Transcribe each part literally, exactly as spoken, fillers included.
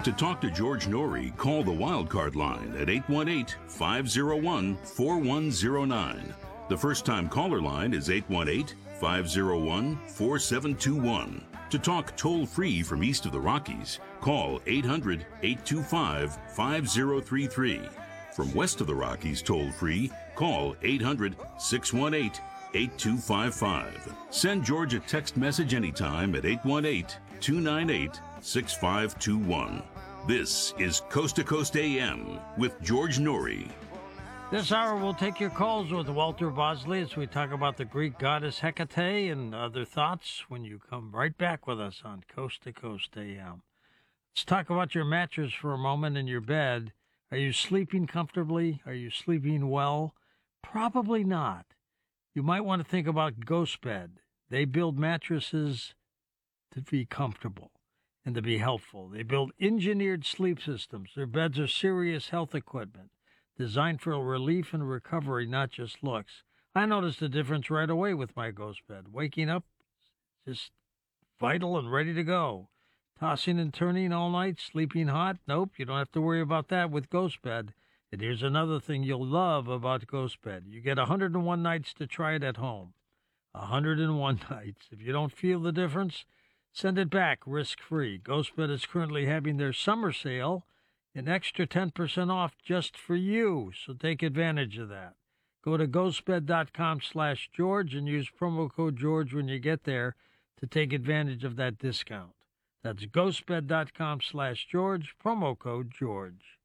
To talk to George Norrie, call the Wildcard line at eight one eight, five oh one, four one oh nine. The first-time caller line is eight one eight, five oh one, four seven two one. To talk toll-free from east of the Rockies, call eight hundred, eight two five, five oh three three. From west of the Rockies toll-free, call eight hundred, six one eight, eight two five five. Send George a text message anytime at eight one eight, two nine eight, six five two one. This is Coast to Coast A M with George Norrie. This hour we'll take your calls with Walter Bosley as we talk about the Greek goddess Hecate and other thoughts when you come right back with us on Coast to Coast A M. Let's talk about your mattress for a moment in your bed. Are you sleeping comfortably? Are you sleeping well? Probably not. You might want to think about Ghost Bed. They build mattresses to be comfortable and to be helpful. They build engineered sleep systems. Their beds are serious health equipment designed for relief and recovery, not just looks. I noticed a difference right away with my Ghost Bed. Waking up, just vital and ready to go. Tossing and turning all night, sleeping hot? Nope, you don't have to worry about that with Ghost Bed. And here's another thing you'll love about Ghost Bed. You get one hundred one nights to try it at home. one hundred one nights. If you don't feel the difference, send it back risk-free. Ghostbed is currently having their summer sale, an extra ten percent off just for you, so take advantage of that. Go to ghostbed.com slash George and use promo code George when you get there to take advantage of that discount. That's ghostbed.com slash George, promo code George.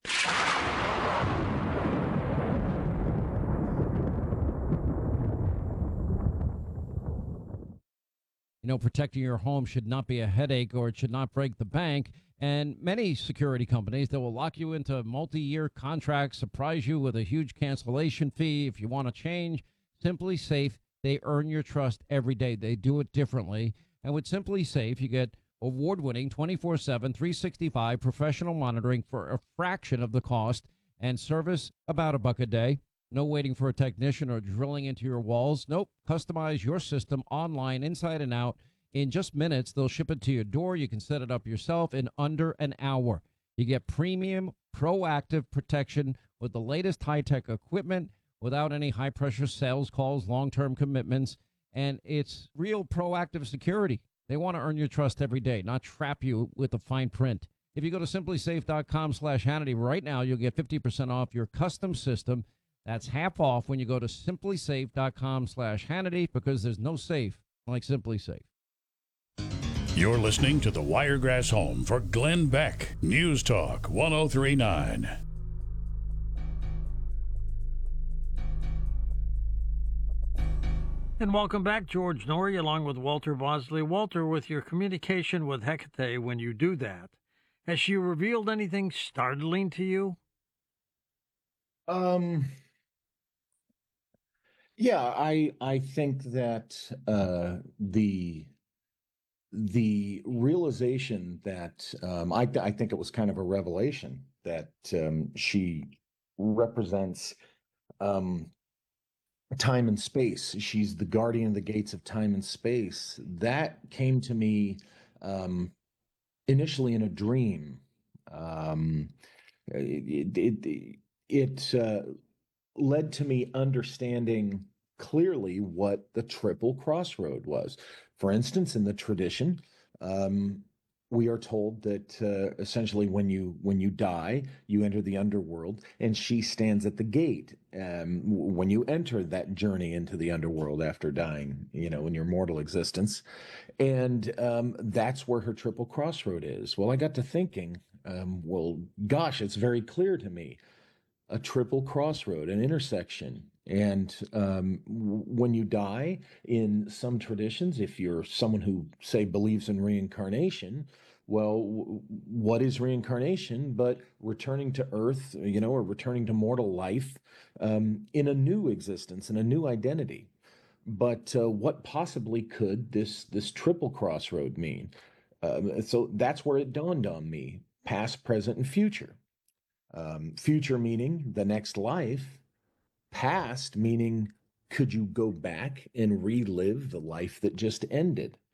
You know, protecting your home should not be a headache, or it should not break the bank. And many security companies, they will lock you into multi-year contracts, surprise you with a huge cancellation fee if you want to change. Simply Safe, they earn your trust every day. They do it differently. And with Simply Safe, you get award-winning twenty-four seven, three sixty-five professional monitoring for a fraction of the cost and service about a buck a day. No waiting for a technician or drilling into your walls. Nope. Customize your system online, inside and out. In just minutes, they'll ship it to your door. You can set it up yourself in under an hour. You get premium, proactive protection with the latest high-tech equipment without any high-pressure sales calls, long-term commitments, and it's real proactive security. They want to earn your trust every day, not trap you with the fine print. If you go to simplysafe.com slash Hannity right now, you'll get fifty percent off your custom system. That's half off when you go to simplysafe.com slash Hannity, because there's no safe like Simply Safe. You're listening to the Wiregrass Home for Glenn Beck. News Talk one oh three point nine. And welcome back, George Norrie, along with Walter Bosley. Walter, with your communication with Hecate, when you do that, has she revealed anything startling to you? Um... Yeah, I I think that uh, the the realization that um, I I think it was kind of a revelation that um, she represents um, time and space. She's the guardian of the gates of time and space. That came to me um, initially in a dream. Um, it it it uh, led to me understanding clearly what the Triple Crossroad was. For instance, in the tradition, um, we are told that uh, essentially when you when you die, you enter the underworld, and she stands at the gate um, when you enter that journey into the underworld after dying, you know, in your mortal existence. And um, that's where her Triple Crossroad is. Well, I got to thinking, um, well, gosh, it's very clear to me. A triple crossroad, an intersection. And um, w- when you die, in some traditions, if you're someone who, say, believes in reincarnation, well, w- what is reincarnation but returning to earth, you know, or returning to mortal life um, in a new existence, in a new identity? But uh, what possibly could this this triple crossroad mean? Um, so that's where it dawned on me: past, present, and future. Um, future meaning the next life, past meaning could you go back and relive the life that just ended?